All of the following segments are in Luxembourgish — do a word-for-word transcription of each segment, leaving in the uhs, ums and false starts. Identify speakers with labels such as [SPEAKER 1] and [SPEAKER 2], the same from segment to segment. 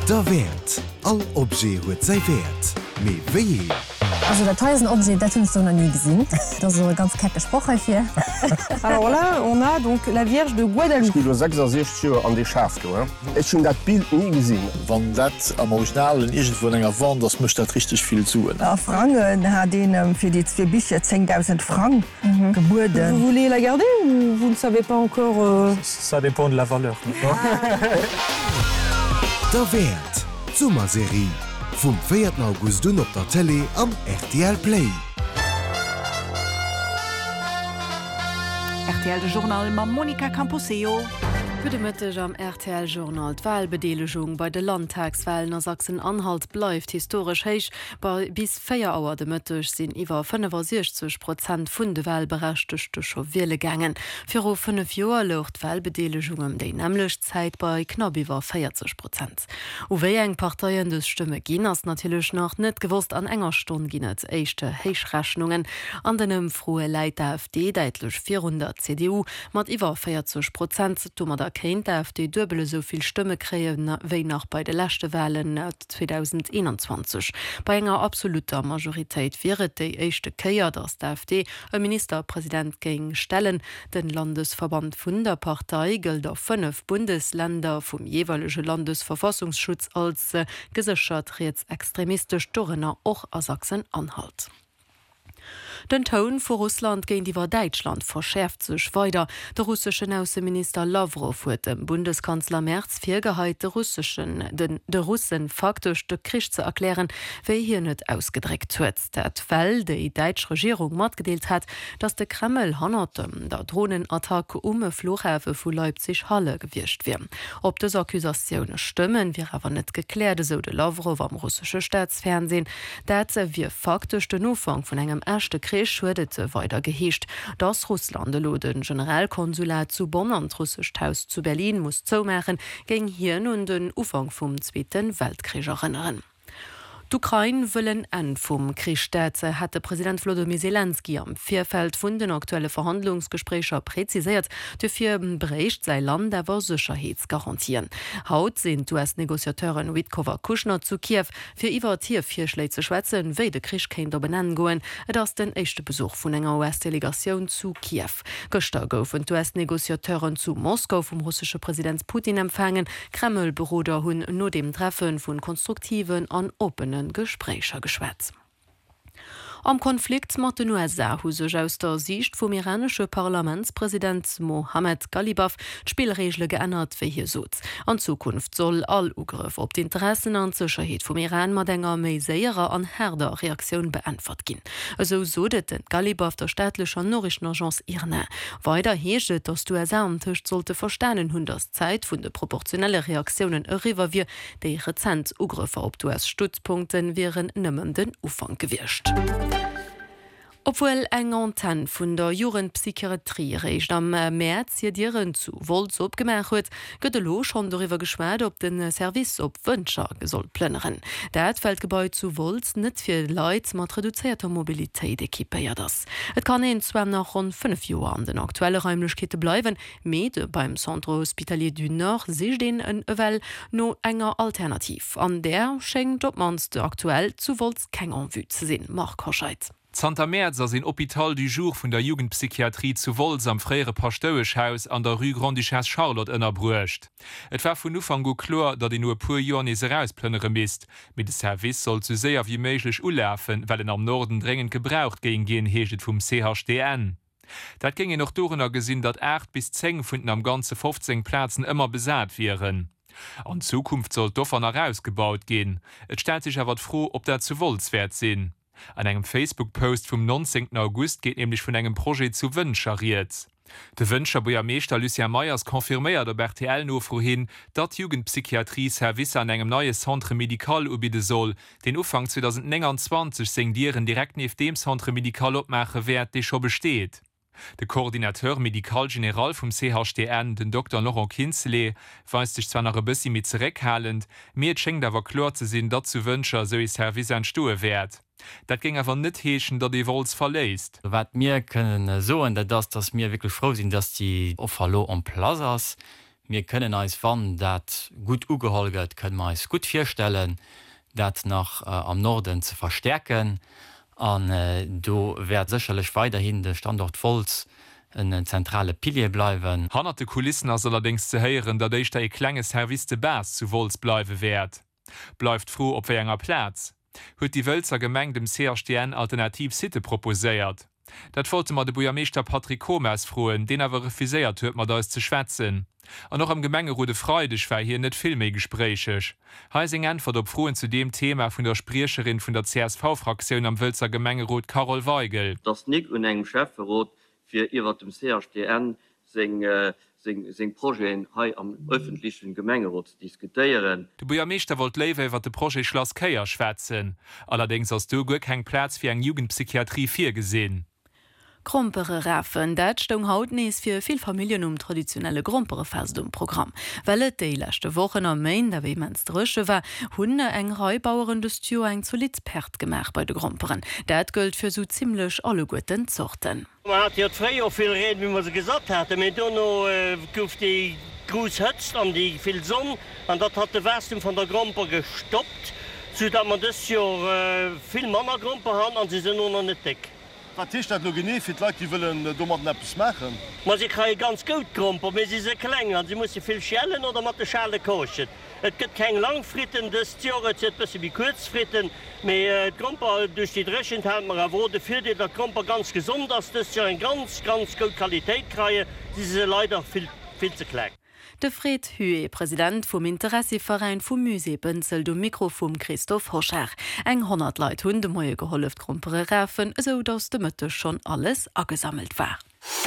[SPEAKER 1] Der Wert. All Obje huet sei Wert. Me wéi?
[SPEAKER 2] Also der teuersten Objet, das hast du noch nie gesehen. Das ist so eine ganz kecke Sprache hier.
[SPEAKER 3] Alors là, on a donc la Vierge de Guadalupe.
[SPEAKER 4] Ich bin sechsundsechzig Jahre an die Schaft. Ich habe das Bild nie gesehen.
[SPEAKER 5] Wenn das am Original irgendwo in einer Wand, das möchte das richtig viel tun.
[SPEAKER 6] Ja, Franken hat den ähm, für die zwei Bücher zehntausend Franken mhm. geboten.
[SPEAKER 3] Vous voulez la garder ou vous ne savez pas encore euh...
[SPEAKER 7] Ça dépend de la valeur.
[SPEAKER 1] Der Wert. Sommerserie. Vom vierten August op der Tele am R T L Play.
[SPEAKER 8] R T L de Journal ma Monika Camposeo.
[SPEAKER 9] Für de Mëtteg am R T L-Journal d'Wahlbedeelegung bei de Landtagswahlen a Sachsen-Anhalt bleift historisch héich. Bei bis vier Auer de Mëtteg sinn iwwer fünfundsechzig Prozent vun de Wahlberechtigte scho Wille gangen. Fir o fünf Joer locht Wahlbedeelegung um déi nämlech Zeit bei knapp iwwer vierzig Prozent. Uwéi eng Parteiien des Stimme ginn ass natilech noch net gewusst an enger Stunde ginnet éischte Héichrechnungen an denem froe Leiit der AfD deitlech vierhundert C D U mat iwwer vierzig Prozent dummer der kennt der AfD dubele soviel Stimme kreien wéi nach bei de lächte Wahlen zwanzig einundzwanzig. Bei enger absoluter Majoritéit wäret déi éischte Kéier dats der AfD e Ministerpräsident géng stellen. Den Landesverband vun der Partei gëlt a fünf Bundesländer vum jeweilige Landesverfassungsschutz als äh, gesichert rechtsextremistisch Dorenner och a Sachsen-Anhalt. Den Ton vor Russland gegenüber Deutschland verschärft sich weiter. Der russische Außenminister Lavrov hat dem Bundeskanzler Merz vorgehalten, den russischen, den, den Russen faktisch den Krieg zu erklären, wie hier nicht ausgedrückt wird. Der Fall, die deutsche Regierung mitgeteilt hat, dass der Kreml Hannertem der Drohnenattacke um den Flughafen von Leipzig-Halle gewirkt wird. Ob diese Akkusationen stimmen, wird aber nicht geklärt, so der Lavrov am russischen Staatsfernsehen. Dazu wird faktisch der Anfang von einem ersten Krieg schwedete weiter geheescht, dass Russland den Generalkonsulat zu Bonn und Russisch Haus zu Berlin muss zumachen, gegen hier nun den Ufang vom Zweiten Weltkrieg erinnern. D'Ukraine willen en vum Kriechstäze hat der Präsident Volodymyr Zelensky am Vierfeld vun den aktuelle Verhandlungsgesprächer präzisiert, defir brecht sei Land awer Sicherheitsgarantieren. Haut sind U S-Negoziateuren Witkowa Kushner zu Kiew fir iwwer Tierfirschlei ze schwätzen, wéi de Kriech kéint der benennen goen, et ass den echte Besuch vun enger U S-Delegatioun zu Kiew. Gëster goufen U S-Negoziateuren zu Moskau vum russische Präsident Putin empfangen, Kreml-Beruder hunn no dem Treffen vun konstruktiven an openen Gesprächer geschwätzt. Am Konflikt mat den U S A hu sech aus der Sicht vum iranesche Parlamentspräsident Mohammed Ghalibaf d'Spielregle geändert wie hier sot. An Zukunft soll all Ugriff op d' Interessen an Sicherheit vum Iran mat enger méi séierer an herder Reaktion beantwort ginn. Also sodet den Ghalibaf der staatlicher Norrichtenagence I R N A. Weiter heeget, dats du U S A am Tisch sollte verstanen hun das Zeit vun de proportionelle Reaktionen eriwer wie déi rezent Ugriffer op U S-Stützpunkten wären nëmmen den Ufang gewircht. Obwohl eng Antenne vun der Jugendpsychiatrie recht am März hier Dieren zu Volz opgemacht huet, gëtt lo schon darüber geschwert, ob den Service op Wënscher gesoll plnneren. Dat Feldgebäude zu Volz net fir Leiit mat reduzierter Mobilitéit ekipéiert das. Et kann en zwar nach rund fünf Joer an den aktuelle Räumlechkete bleiwen, met beim Centre Hospitalier du Nord sich den en Ewel no enger Alternativ. An der schenkt op mans de aktuell zu Volz keng anwu ze sinn. Mark Horscheid.
[SPEAKER 10] Santa Merzer sind Hôpital du Jour von der Jugendpsychiatrie zu Volz am Frère Pastöischhaus an der Rue Grande-Duchesse Charlotte ënnerbruecht. Et war vun Ufang go klar, dat die nur pur Joer nie herausplnnere mist. Mit de Service soll zu sehr wie möglich uläfen, weil en am Norden dringend gebraucht gegen gehen heget vom C H D N. Dat ginge noch dorener gesinn, dat acht bis zehn Funden am ganze fünfzehn Plätzen immer besat wären. An Zukunft soll davon herausgebaut gehen. Et stellt sich aber froh, ob der zu Volz wert sinn. An einem Facebook-Post vom neunzehnten August geht nämlich von einem Projekt zu Wünschariert. Der Wünscher Bürgermeister Lucien Meyers konfirmiert der R T L nur vorhin, dass die Jugendpsychiatrie Service an einem neuen Centre Medical anbieten soll, den Anfang zwanzig neunundzwanzig singieren direkt neben dem Centre Medical abmachen wird, der schon besteht. Der Koordinateur Medical General vom C H D N, den Doktor Laurent Kinsley, weist sich zwar noch ein bisschen mit zurückhaltend, mir schenkt aber klar zu sehen, dass zu Wünscher so ein Service an Stuhe wird. Dat ging aber nicht heschen, dass die Volz verlässt.
[SPEAKER 11] Was wir können so und das, dass wir wirklich froh sind, dass die Offerlo am Platz ist.
[SPEAKER 7] wir können als wann dat gut ugeholget, können wir es gut vorstellen, dat nach äh, am Norden zu verstärken. Und äh, du werd sicherlich weiterhin der Standort Volz een zentrale Pilier bleiwen.
[SPEAKER 10] Hannerte Kulissen as allerdings ze heieren, dat eich der e klenges Service de Bas zu Volz bleiwe werd. Bleift froh op enger Platz. Huet die Wölzer Gemeng dem C R T N Alternativ Sitte proposéiert. Dat wollte mat de Bojameester Patrick Komers froen, den awer refuséiert huet mat da ze schwätzen. An noch am Gemengerode Freudech war hier net filmé gesprächech. Heising antwort op Froen zu dem Thema vun der Sprecherin vun der C S V-Fraktion am Wölzer Gemengerot Carol Weigel.
[SPEAKER 11] Das Nick un engem Chefverrot fir iwwer dem C R T N seg Proen hai am öffentlichen Gemengerot diskutieren.
[SPEAKER 10] De Bojameester wollt lewe iwwer de Pro Schloss Keier schwätzen. Allerdings ass du go keng Platz fir eng Jugendpsychiatrie vier gesinn.
[SPEAKER 9] Grompere Raffen, dat stung haut nees fir vill Familien um traditionelle Grompere Versdum Programm. Wellet déi lachte Wochen am Main, da wie mans Drche war, hunne eng Reubaueren des Tür eng zu Litzpert gemach bei de Gromperen. Dat gëlt fir so zimlech alle guten Zochten.
[SPEAKER 12] Man hat ja zwei auch viel reden, wie man sie gesagt hatte. Mit Donno äh, gouf die Gruß hëtzt an die viel Sonne, und dat hat de Westum von der Gromper gestoppt, so dat man das ja äh, viel Männer Gromper haben, und sie sind nur noch nicht dick.
[SPEAKER 5] Wat is dat Logie fir Leute die willen dommer neppes machen?
[SPEAKER 12] Maar sie krijgen ganz gut Gromper, aber sie sind klein, und sie müssen viel schellen oder mit der Schale kochen. Es gibt kein Langfritten, das Jahr jetzt ein bisschen wie Kurzfritten, aber äh, Gromper durch die Dreschen haben wir wurde für die der Gromper ganz gesund, dass das ja eine ganz, ganz gute Qualität kriegen. Sie sind leider viel, viel zu klein.
[SPEAKER 9] De Fred Hue, Präsident vum Interesseverein vum Museebënzel do Mikro vum Christoph Hoscher. Eng hundert Leiit hunn de moie geholleft Grompere Räfen, eso dats de Mëtte schon alles agesammelt war.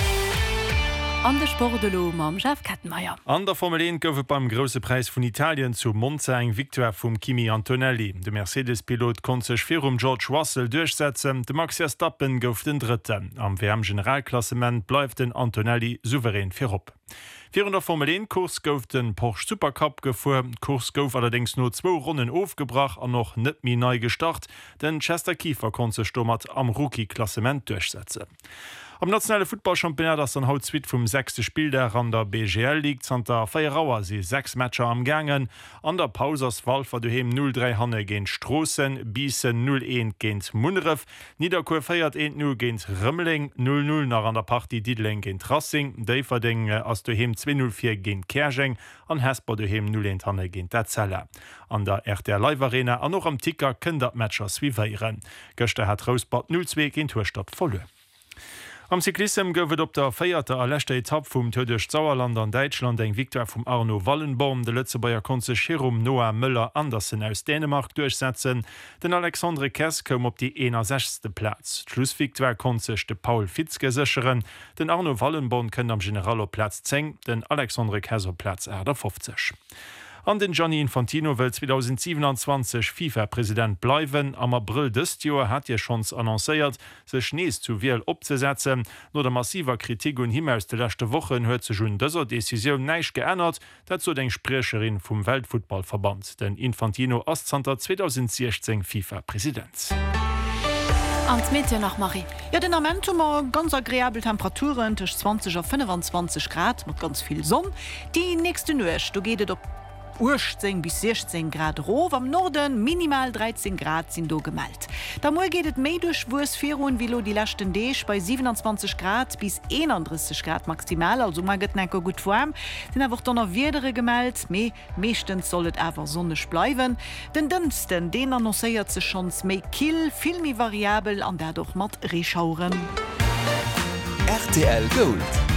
[SPEAKER 9] An der Sportlo mam Chef Kettenmeier.
[SPEAKER 13] An der Formel eins gouf beim Grosse Preis vun Italien zu Monza eng Victoire vum Kimi Antonelli. De Mercedes-Pilot kon sech fir um George Russell durchsetzen. De Max Verstappen gouf den Dritten. Am W M-Generalklassement bleif den Antonelli souverän firop. Für der Formel eins Kurs gouf den Porsche Supercup gefuhr. Kurs gouf allerdings nur zwei Runden aufgebracht und noch net mi neu gestart, denn Chester Kiefer konnte stommert am Rookie-Klassement durchsetzen. Am nationale Footballchampionat das an haut Zwiit vum sechste Spiel der an der B G L liegt an der Feierauer se sechs Matscher am Gangen, an der Pauserswahl war duhem null drei Hanne géint Strossen, Biesen null eins géint Munref, Niederkur feiert eins null géint Rëmmeling, null null nach an der Party Diedling géint Rassing, Déiverding ass duhem zwei null vier géint Kergeng, an Hesper duhem null eins Hanne géint der Zelle. An der R T L Live Arena an noch am Ticker kën dat Matchers wie weieren. Göchte hat Rosbad null zwei géint Huestadt volle. Am Cyklism goufet op der feierter erlächte Etapp vum Tödech Sauerland an Deutschland eng Victoire vum Arno Wallenbaum, de Lützebauer konze Chirum Noah Müller Andersen aus Dänemark durchsetzen. Den Alexandre Kess kom op die sechzigste Platz. Schlussviktoire konzech de Paul Fitzke sicheren. Den Arno Wallenbaum kënnt am Generaloplatz zehn, den Alexandre Kesserplatz Äder fünfzig. An den Gianni Infantino will zwanzig siebenundzwanzig FIFA-Präsident bleiben. Am April des Jahr hat er schon annonciert, sich nächst zu Wahl abzusetzen. Nur der massiver Kritik und ihm aus der letzten Woche hat sich schon dieser Decision nicht geändert. Dazu den Sprecherin vom Weltfußballverband. Denn Infantino ist zwanzig sechzehn FIFA-Präsident.
[SPEAKER 8] Ans Mädchen nach Marie. Ja, den Amentummer ganz agreeabel Temperaturen zwischen zwanzig und fünfundzwanzig Grad mit ganz viel Sonne. Die nächste Nacht, du geht op achtzehn bis sechzehn Grad roh, am Norden minimal dreizehn Grad sind do gemalt. Da mo geht et méi durch Wurs Fiun wie lo die lachten Deeg bei siebenundzwanzig Grad bis einunddreißig Grad maximal, also maget netko gut warm. Den awer dann wiedere gemalt, me mechtens sollet awer sonnech bleiwen. Den dünnsten, den annoncéiert ze schons méi kill, filmi variabel an dadurch mat Rechauren.
[SPEAKER 1] R T L Gold.